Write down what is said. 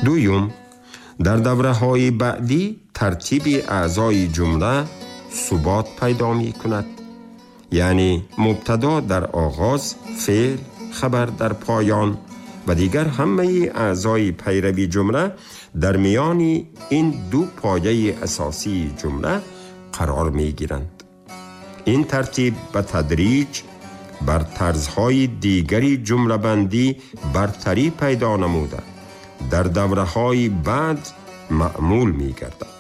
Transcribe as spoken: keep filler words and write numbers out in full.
دویم، در دوره های بعدی ترتیب اعضای جمله ثبات پیدا می کند. یعنی مبتدا در آغاز، فعل، خبر در پایان و دیگر همه اعضای پیروی جمله در میان این دو پایه اساسی جمله قرار می گیرند. این ترتیب به تدریج بر طرزهای دیگری جمله بندی برتری پیدا نموده در دوره های بعد معمول می گردد.